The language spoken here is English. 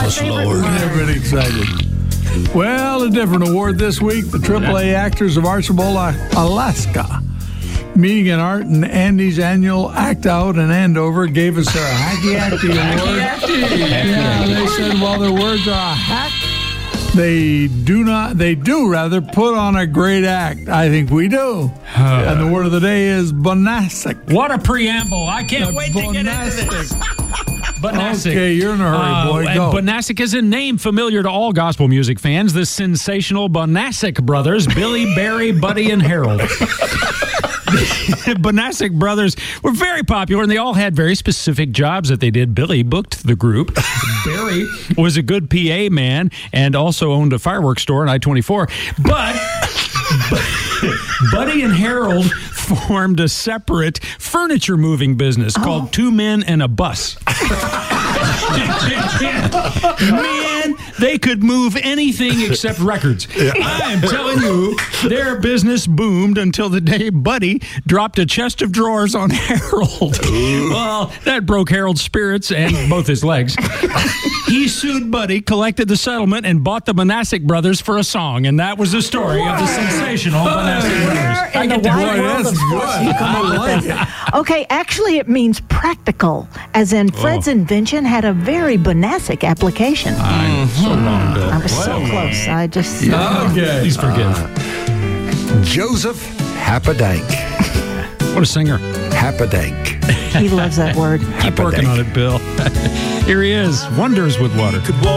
us, Lord. I've been excited. Well, a different award this week. The AAA Actors of Archibald, Alaska. Meeting in Art and Andy's annual Act Out in Andover gave us their Hacky Acty Award. Yeah, they said while their words are a hack, they do put on a great act. I think we do. And the word of the day is bonastic. What a preamble. I can't wait to get into this. Bonastic. Okay, you're in a hurry, boy. Go. Bonastic is a name familiar to all gospel music fans. The sensational Bonastic brothers, Billy, Barry, Buddy, and Harold. The Bonastic brothers were very popular, and they all had very specific jobs that they did. Billy booked the group. Barry was a good PA man and also owned a fireworks store on I-24. But Buddy and Harold formed a separate furniture moving business called Two Men and a Bus. Man, they could move anything except records. I'm telling you, their business boomed until the day Buddy dropped a chest of drawers on Harold. Well, that broke Harold's spirits and both his legs. He sued Buddy, collected the settlement, and bought the Bonastic brothers for a song. And that was the story of the sensational Bonastic brothers. In the wide world of sports, you come up with this. Okay, actually it means practical, as in Fred's invention had a very Bonastic application. I'm so wrong, Bill. I was so close. I just... Okay. Please forgive. Joseph Happadank. What a singer. Happadank. He loves that word. Keep working on it, Bill. Here he is, Wonders with Water.